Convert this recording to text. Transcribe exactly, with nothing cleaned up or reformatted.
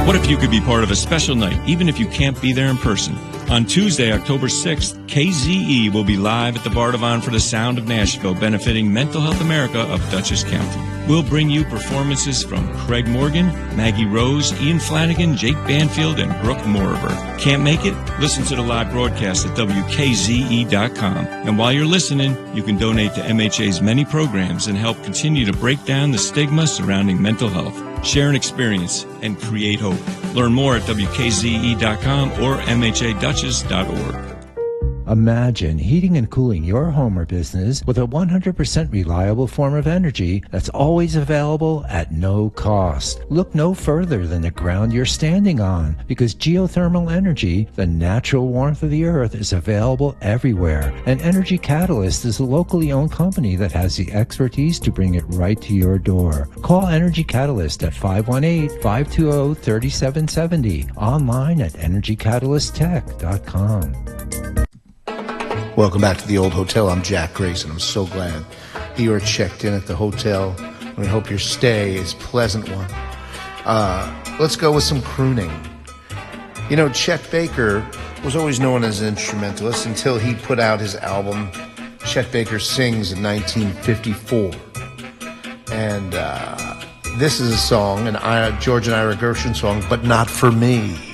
What if you could be part of a special night, even if you can't be there in person? On Tuesday, October sixth, K Z E will be live at the Bardavon for the Sound of Nashville, benefiting Mental Health America of Dutchess County. We'll bring you performances from Craig Morgan, Maggie Rose, Ian Flanagan, Jake Banfield, and Brooke Moraver. Can't make it? Listen to the live broadcast at W K Z E dot com. And while you're listening, you can donate to M H A's many programs and help continue to break down the stigma surrounding mental health. Share an experience and create hope. Learn more at W K Z E dot com or M H A Dutchess dot org. Imagine heating and cooling your home or business with a one hundred percent reliable form of energy that's always available at no cost. Look no further than the ground you're standing on, because geothermal energy, the natural warmth of the earth, is available everywhere. And Energy Catalyst is a locally owned company that has the expertise to bring it right to your door. Call Energy Catalyst at five one eight, five two zero, three seven seven zero, online at energy catalyst tech dot com. Welcome back to the Old Hotel. I'm Jack Grayson. I'm so glad you are checked in at the hotel. We hope your stay is a pleasant one. Uh, let's go with some crooning. You know, Chet Baker was always known as an instrumentalist until he put out his album, Chet Baker Sings, in nineteen fifty-four. And uh, this is a song, an Ira, George and Ira Gershwin song, But Not For Me.